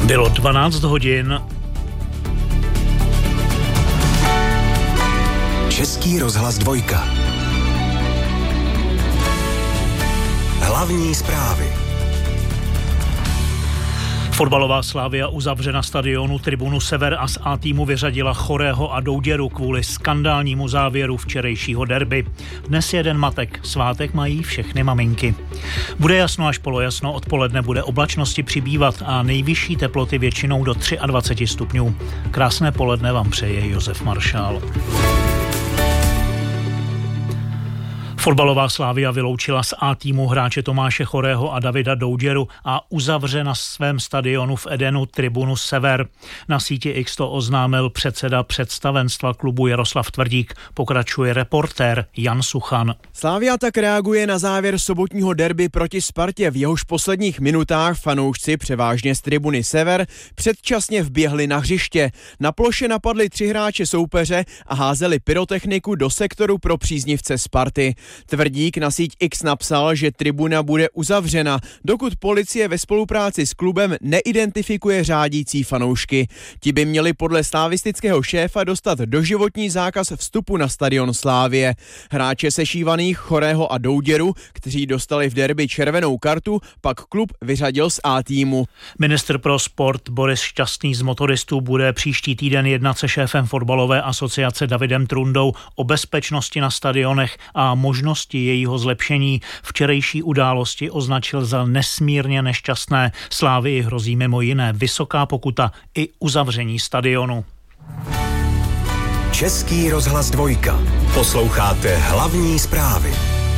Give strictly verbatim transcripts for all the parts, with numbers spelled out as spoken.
Bylo dvanáct hodin. Český rozhlas dvojka. Hlavní zprávy. Fotbalová Slavia uzavřena stadionu Tribunu Sever a z A týmu vyřadila Chorého a Douděru kvůli skandálnímu závěru včerejšího derby. Dnes je den matek, svátek mají všechny maminky. Bude jasno až polojasno, odpoledne bude oblačnosti přibývat a nejvyšší teploty většinou do dvacet tři stupňů. Krásné poledne vám přeje Josef Maršál. Fotbalová Slavia vyloučila z A týmu hráče Tomáše Chorého a Davida Douděru a uzavře na svém stadionu v Edenu Tribunu Sever. Na síti X to oznámil předseda představenstva klubu Jaroslav Tvrdík, pokračuje reportér Jan Suchan. Slavia tak reaguje na závěr sobotního derby proti Spartě, v jehož posledních minutách fanoušci převážně z Tribuny Sever předčasně vběhli na hřiště. Na ploše napadli tři hráče soupeře a házeli pyrotechniku do sektoru pro příznivce Sparty. Tvrdík na síť X napsal, že tribuna bude uzavřena, dokud policie ve spolupráci s klubem neidentifikuje řádící fanoušky. Ti by měli podle slavistického šéfa dostat doživotní zákaz vstupu na stadion Slavie. Hráče sešívaných Chorého a Douděru, kteří dostali v derby červenou kartu, pak klub vyřadil z A týmu. Ministr pro sport Boris Šťastný z motoristů bude příští týden jednat se šéfem fotbalové asociace Davidem Trundou o bezpečnosti na stadionech a možnosti jejího zlepšení. Včerejší události označil za nesmírně nešťastné. Slavii hrozí mimo jiné vysoká pokuta i uzavření stadionu. Český rozhlas dvojka. Posloucháte hlavní zprávy.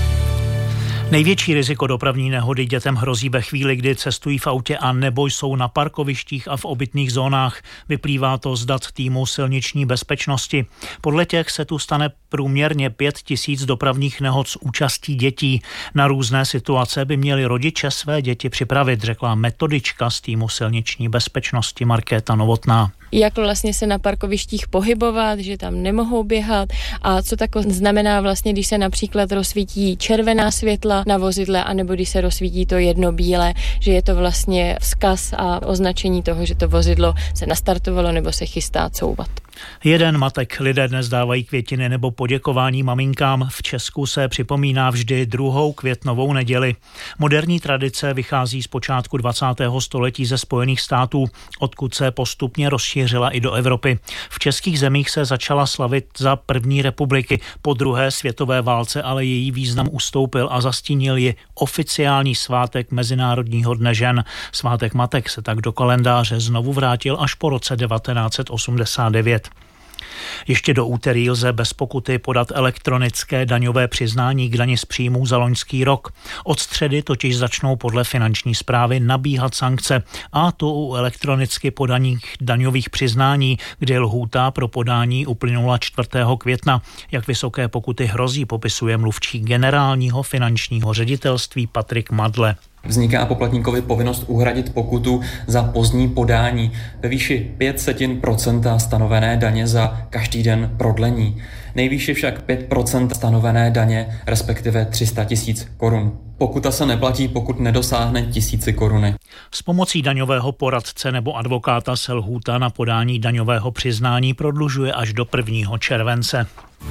Největší riziko dopravní nehody dětem hrozí ve chvíli, kdy cestují v autě a nebo jsou na parkovištích a v obytných zónách. Vyplývá to z dat týmu silniční bezpečnosti. Podle těch se tu stane průměrně pět tisíc dopravních nehod s účastí dětí. Na různé situace by měli rodiče své děti připravit, řekla metodička z týmu silniční bezpečnosti Markéta Novotná. Jak vlastně se na parkovištích pohybovat, že tam nemohou běhat a co tak znamená vlastně, když se například rozsvítí červená světla na vozidle, anebo když se rozsvítí to jedno bílé, že je to vlastně vzkaz a označení toho, že to vozidlo se nastartovalo nebo se chystá couvat. Jeden matek. Lidé dnes dávají květiny nebo poděkování maminkám. V Česku se připomíná vždy druhou květnovou neděli. Moderní tradice vychází z počátku dvacátého století ze Spojených států, odkud se postupně rozšířila i do Evropy. V českých zemích se začala slavit za první republiky. Po druhé světové válce ale její význam ustoupil a zastínil ji oficiální svátek Mezinárodního dne žen. Svátek matek se tak do kalendáře znovu vrátil až po roce devatenáct set osmdesát devět. Ještě do úterý lze bez pokuty podat elektronické daňové přiznání k dani z příjmů za loňský rok. Od středy totiž začnou podle finanční správy nabíhat sankce, a to u elektronicky podaných daňových přiznání, kdy lhůta pro podání uplynula čtvrtého května. Jak vysoké pokuty hrozí, popisuje mluvčí generálního finančního ředitelství Patrik Madle. Vzniká poplatníkovi povinnost uhradit pokutu za pozdní podání ve výši pět setin procenta stanovené daně za každý den prodlení. Nejvýše však pět procent stanovené daně, respektive tři sta tisíc korun. Pokuta se neplatí, pokud nedosáhne tisíci koruny. S pomocí daňového poradce nebo advokáta se lhůta na podání daňového přiznání prodlužuje až do prvního července.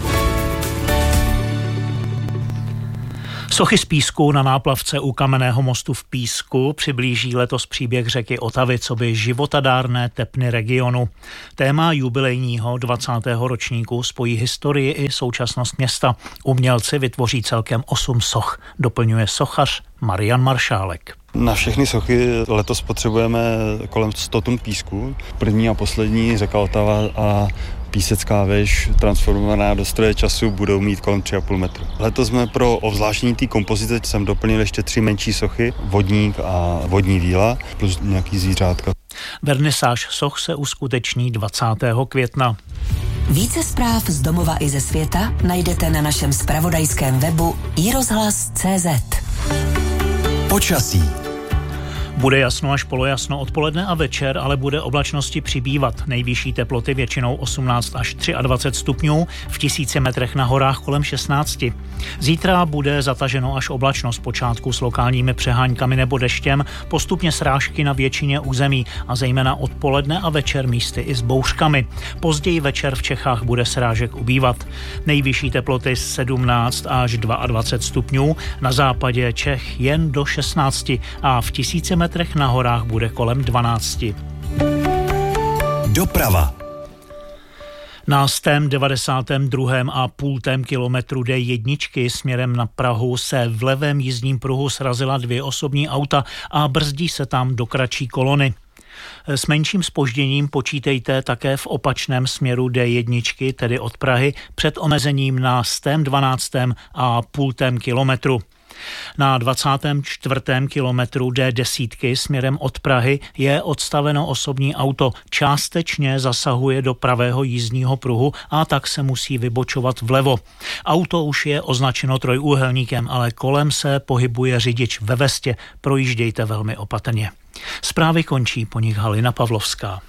Sochy z písku na náplavce u Kamenného mostu v Písku přiblíží letos příběh řeky Otavy coby životadárné tepny regionu. Téma jubilejního dvacátého ročníku spojí historii i současnost města. Umělci vytvoří celkem osm soch, doplňuje sochař Marian Maršálek. Na všechny sochy letos potřebujeme kolem sto tun písku. První a poslední řeka Otava a písecká věž transformovaná do stroje času budou mít kolem tři a půl metru. Letos jsme pro ovzláštění té kompozice jsem doplnil ještě tři menší sochy, vodník a vodní víla plus nějaký zvířátka. Vernisáž soch se uskuteční dvacátého května. Více zpráv z domova i ze světa najdete na našem zpravodajském webu i rozhlas tečka cé zet. Počasí. Bude jasno až polojasno odpoledne a večer, ale bude oblačnosti přibývat. Nejvyšší teploty většinou osmnáct až dvacet tři stupňů, v tisíci metrech na horách kolem šestnáct. Zítra bude zataženo až oblačno zpočátku s lokálními přeháňkami nebo deštěm, postupně srážky na většině území a zejména odpoledne a večer místy i s bouřkami. Později večer v Čechách bude srážek ubývat. Nejvyšší teploty sedmnáct až dvacet dva stupňů, na západě Čech jen do šestnáct a v tisíci metrech na horách bude kolem dvanáct. Doprava. Na stém devadesátém druhém a půltém kilometru D jedna směrem na Prahu se v levém jízdním pruhu srazila dvě osobní auta a brzdí se tam do kratší kolony. S menším zpožděním počítejte také v opačném směru D jedna, tedy od Prahy, před omezením na stém dvanáctém a půltém kilometru. Na dvacátém čtvrtém kilometru D deset směrem od Prahy je odstaveno osobní auto, částečně zasahuje do pravého jízdního pruhu a tak se musí vybočovat vlevo. Auto už je označeno trojúhelníkem, ale kolem se pohybuje řidič ve vestě, projíždějte velmi opatrně. Zprávy končí, po nich Halina Pavlovská.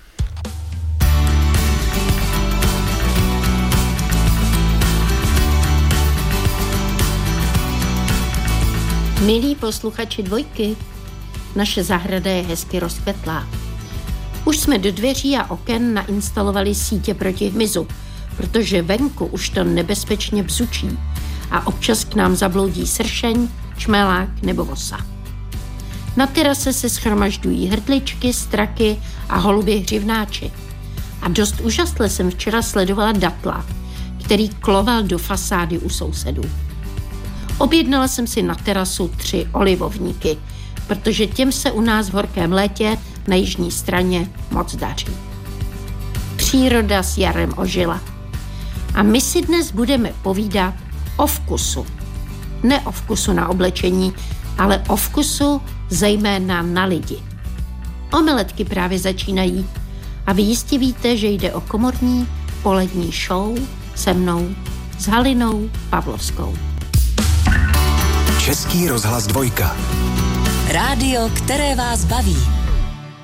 Milí posluchači Dvojky, naše zahrada je hezky rozkvetlá. Už jsme do dveří a oken nainstalovali sítě proti hmyzu, protože venku už to nebezpečně bzučí a občas k nám zabloudí sršeň, čmelák nebo vosa. Na terase se shromažďují hrdličky, straky a holubě hřivnáči. A dost úžasle jsem včera sledovala datla, který kloval do fasády u sousedů. Objednala jsem si na terasu tři olivovníky, protože těm se u nás v horkém létě na jižní straně moc daří. Příroda s jarem ožila. A my si dnes budeme povídat o vkusu. Ne o vkusu na oblečení, ale o vkusu zejména na lidi. Omeletky právě začínají a vy jistě víte, že jde o komorní polední show se mnou, s Halinou Pavlovskou. Český rozhlas Dvojka. Rádio, které vás baví.